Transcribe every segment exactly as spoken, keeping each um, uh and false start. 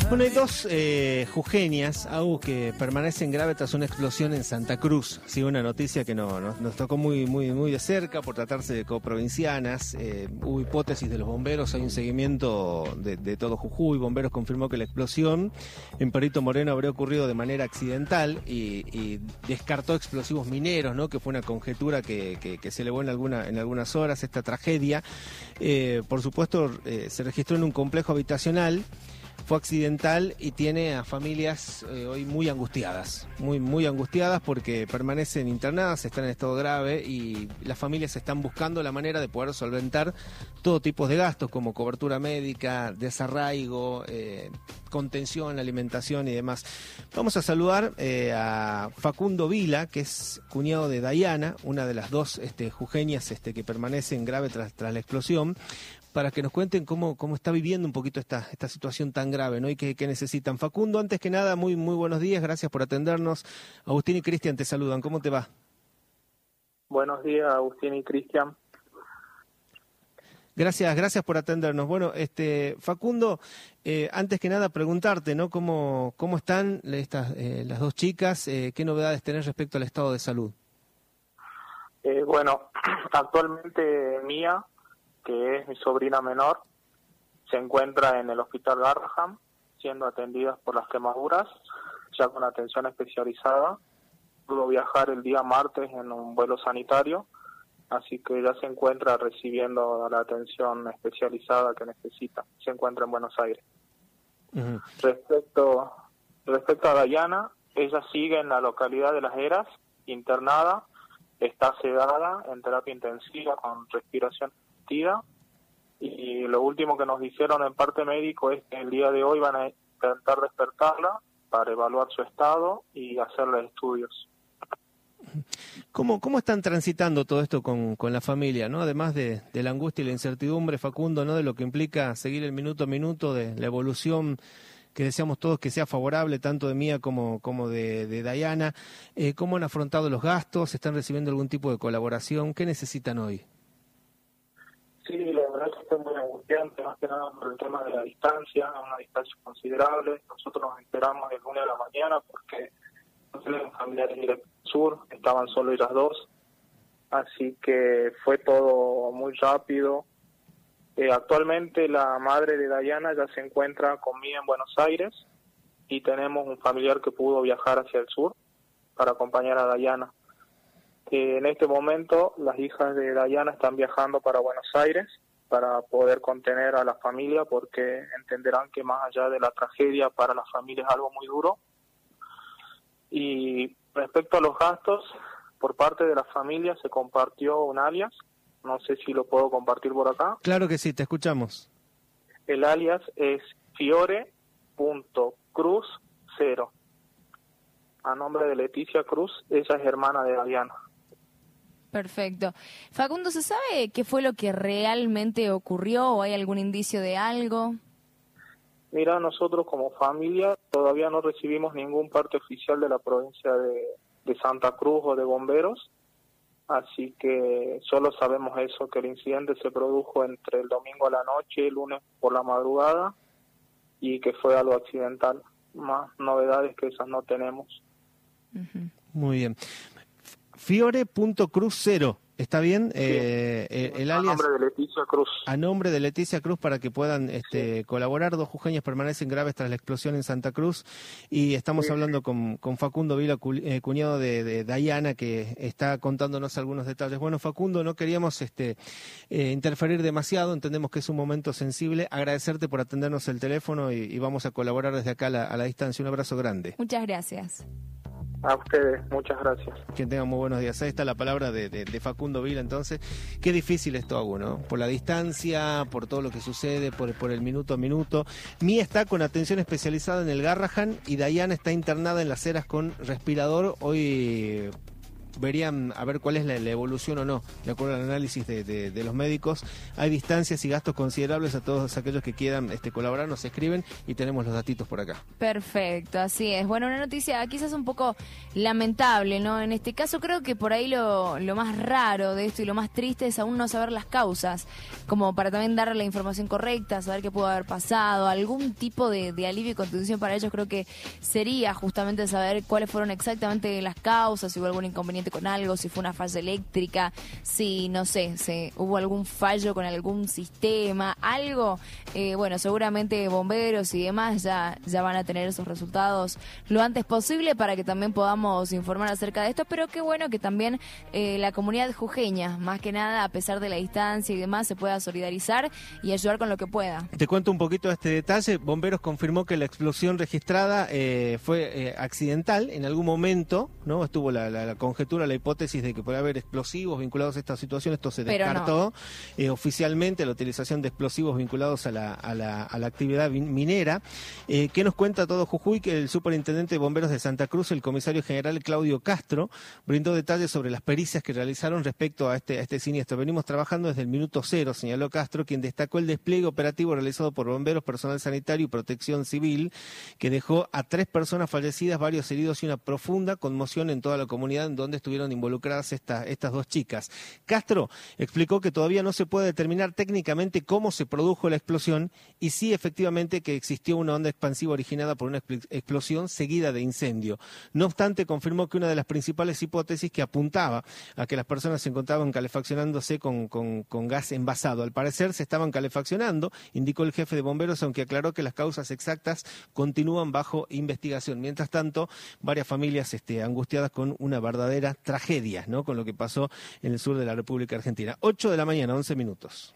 Bueno, hay dos eh, jujeñas, Agus, que permanecen graves tras una explosión en Santa Cruz. Sí, una noticia que no, no, nos tocó muy, muy, muy de cerca por tratarse de coprovincianas. Eh, hubo hipótesis de los bomberos, hay un seguimiento de, de todo Jujuy. Bomberos confirmó que la explosión en Perito Moreno habría ocurrido de manera accidental y, y descartó explosivos mineros, ¿no? Que fue una conjetura que, que, que se elevó en, alguna, en algunas horas. Esta tragedia, eh, por supuesto, eh, se registró en un complejo habitacional. Fue accidental y tiene a familias eh, hoy muy angustiadas, muy muy angustiadas porque permanecen internadas, están en estado grave y las familias están buscando la manera de poder solventar todo tipo de gastos como cobertura médica, desarraigo, eh, contención, alimentación y demás. Vamos a saludar eh, a Facundo Vila, que es cuñado de Dayana, una de las dos este, jujeñas este, que permanecen grave tras, tras la explosión, para que nos cuenten cómo, cómo está viviendo un poquito esta, esta situación tan grave, ¿no? Y qué, qué necesitan. Facundo, antes que nada, muy, muy buenos días, gracias por atendernos. Agustín y Cristian te saludan, ¿cómo te va? Buenos días, Agustín y Cristian. Gracias, gracias por atendernos. Bueno, este Facundo, eh, antes que nada preguntarte, ¿no? ¿Cómo, cómo están estas, eh, las dos chicas? Eh, ¿Qué novedades tenés respecto al estado de salud? Eh, bueno, actualmente Mía, que es mi sobrina menor, se encuentra en el Hospital Garrahan, siendo atendidas por las quemaduras, ya con atención especializada. Pudo viajar el día martes en un vuelo sanitario, así que ya se encuentra recibiendo la atención especializada que necesita. Se encuentra en Buenos Aires. Uh-huh. Respecto, respecto a Dayana, ella sigue en la localidad de Las Heras, internada, está sedada en terapia intensiva con respiración asistida, y lo último que nos dijeron en parte médico es que el día de hoy van a intentar despertarla para evaluar su estado y hacerle estudios. ¿Cómo, cómo están transitando todo esto con, con la familia, ¿no? Además de, de la angustia y la incertidumbre, Facundo, ¿no? De lo que implica seguir el minuto a minuto, de la evolución que deseamos todos que sea favorable, tanto de Mía como, como de, de Dayana. Eh, ¿Cómo han afrontado los gastos? ¿Están recibiendo algún tipo de colaboración? ¿Qué necesitan hoy? Sí, la verdad es que está muy angustiante, más que nada por el tema de la distancia, una distancia considerable. Nosotros nos enteramos el lunes de la mañana porque no tenemos familiares del sur, estaban solo ellas dos, así que fue todo muy rápido. Eh, actualmente la madre de Dayana ya se encuentra conmigo en Buenos Aires y tenemos un familiar que pudo viajar hacia el sur para acompañar a Dayana. Eh, en este momento las hijas de Dayana están viajando para Buenos Aires para poder contener a la familia, porque entenderán que más allá de la tragedia para la familia es algo muy duro. Y respecto a los gastos, por parte de la familia se compartió un alias, no sé si lo puedo compartir por acá. Claro que sí, te escuchamos. El alias es fiore punto cruz cero, a nombre de Leticia Cruz, ella es hermana de Dayana. Perfecto. Facundo, ¿se sabe qué fue lo que realmente ocurrió o hay algún indicio de algo? Mira, nosotros como familia todavía no recibimos ningún parte oficial de la provincia de, de Santa Cruz o de bomberos, así que solo sabemos eso, que el incidente se produjo entre el domingo a la noche, el lunes por la madrugada, y que fue algo accidental. Más novedades que esas no tenemos. Uh-huh. Muy bien. fiore punto cruz cero, ¿está bien? Sí. Eh, eh, el alias, a nombre de Leticia Cruz. A nombre de Leticia Cruz, para que puedan este, sí. colaborar. Dos jujeñas permanecen graves tras la explosión en Santa Cruz y estamos sí. hablando con, con Facundo Vila, cu, eh, cuñado de, de Dayana, que está contándonos algunos detalles. Bueno, Facundo, no queríamos este, eh, interferir demasiado, entendemos que es un momento sensible. Agradecerte por atendernos el teléfono y, y vamos a colaborar desde acá a la, a la distancia. Un abrazo grande. Muchas gracias. A ustedes, muchas gracias. Que tengan muy buenos días. Ahí está la palabra de, de, de Facundo Vila. Entonces, qué difícil esto, Agu, ¿no? Por la distancia, por todo lo que sucede, por, por el minuto a minuto. Mía está con atención especializada en el Garrahan y Dayana está internada en Las Heras con respirador. Hoy verían a ver cuál es la, la evolución o no, de acuerdo al análisis de, de, de los médicos. Hay distancias y gastos considerables. A todos aquellos que quieran este, colaborar, nos escriben y tenemos los datitos por acá. Perfecto, así es. Bueno, una noticia quizás un poco lamentable, ¿no? En este caso creo que por ahí lo, lo más raro de esto y lo más triste es aún no saber las causas, como para también dar la información correcta, saber qué pudo haber pasado, algún tipo de, de alivio y contención para ellos. Creo que sería justamente saber cuáles fueron exactamente las causas, si hubo algún inconveniente con algo, si fue una falla eléctrica, si, no sé, si hubo algún fallo con algún sistema, algo. Eh, bueno, seguramente bomberos y demás ya, ya van a tener esos resultados lo antes posible para que también podamos informar acerca de esto, pero qué bueno que también eh, la comunidad jujeña, más que nada, a pesar de la distancia y demás, se pueda solidarizar y ayudar con lo que pueda. Te cuento un poquito de este detalle. Bomberos confirmó que la explosión registrada eh, fue eh, accidental en algún momento, ¿no? Estuvo la, la, la conjetura, la hipótesis de que puede haber explosivos vinculados a esta situación. Esto se Pero descartó no. eh, oficialmente, la utilización de explosivos vinculados a la, a la, a la actividad minera. Eh, ¿Qué nos cuenta todo Jujuy? Que el superintendente de bomberos de Santa Cruz, el comisario general Claudio Castro, brindó detalles sobre las pericias que realizaron respecto a este, a este siniestro. Venimos trabajando desde el minuto cero, señaló Castro, quien destacó el despliegue operativo realizado por bomberos, personal sanitario y protección civil, que dejó a tres personas fallecidas, varios heridos y una profunda conmoción en toda la comunidad en donde estuvieron involucradas esta, estas dos chicas. Castro explicó que todavía no se puede determinar técnicamente cómo se produjo la explosión y sí efectivamente que existió una onda expansiva originada por una explosión seguida de incendio. No obstante, confirmó que una de las principales hipótesis que apuntaba a que las personas se encontraban calefaccionándose con, con, con gas envasado. Al parecer se estaban calefaccionando, indicó el jefe de bomberos, aunque aclaró que las causas exactas continúan bajo investigación. Mientras tanto, varias familias este, angustiadas con una verdadera tragedia, ¿no? Con lo que pasó en el sur de la República Argentina. ocho de la mañana, once minutos.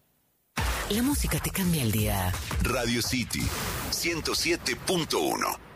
La música te cambia el día. Radio City ciento siete punto uno.